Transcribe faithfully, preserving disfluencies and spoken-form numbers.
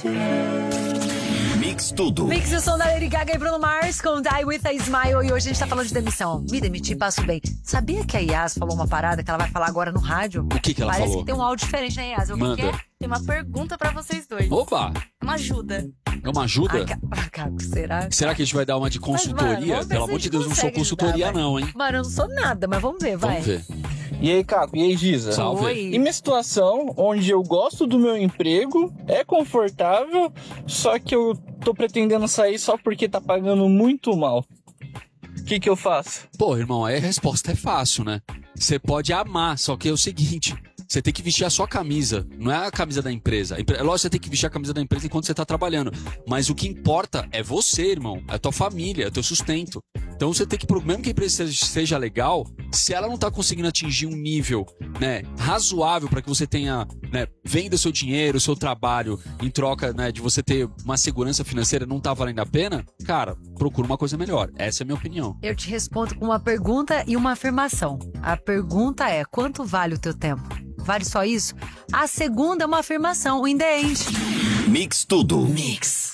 Mix tudo. Mix e o som da Lady Gaga e Bruno Mars com Die With A Smile. E hoje a gente tá falando de demissão. Me demiti, passo bem. Sabia que a Yas falou uma parada que ela vai falar agora no rádio? O que que ela Parece falou? que tem um áudio diferente, né, Yas? O que Manda. que é? Tem uma pergunta pra vocês dois. Opa! É uma ajuda. É uma ajuda? Ai, ca- Caco, será? Será que a gente vai dar uma de consultoria? Mas, mano, vamos ver Pelo se amor a de gente Deus, não sou consegue consultoria ajudar, vai. não, hein? Mano, eu não sou nada, mas vamos ver, vai. Vamos ver. E aí, Caco? E aí, Giza? Salve. Oi. Em minha situação, onde eu gosto do meu emprego, é confortável, só que eu tô pretendendo sair só porque tá pagando muito mal. O que que eu faço? Pô, irmão, aí a resposta é fácil, né? Você pode amar, só que é o seguinte... Você tem que vestir a sua camisa, não é a camisa da empresa. É lógico que você tem que vestir a camisa da empresa enquanto você tá trabalhando. Mas o que importa é você, irmão. É a tua família, é o teu sustento. Então você tem que, mesmo que a empresa seja legal, se ela não tá conseguindo atingir um nível, né, razoável para que você tenha, né, venda seu dinheiro, seu trabalho, em troca, né, de você ter uma segurança financeira, não tá valendo a pena, cara, procura uma coisa melhor. Essa é a minha opinião. Eu te respondo com uma pergunta e uma afirmação. A pergunta é, quanto vale o teu tempo? Vale só isso? A segunda é uma afirmação, in the end. Mix tudo. Mix.